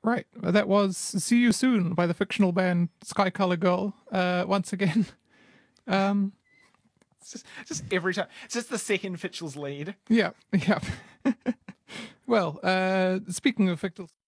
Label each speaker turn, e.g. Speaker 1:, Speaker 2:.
Speaker 1: Right. That was See You Soon by the fictional band Sky Color Girl. Once again.
Speaker 2: It's just every time. It's just the second Fitchell's lead.
Speaker 1: Yeah. Well, speaking of fictional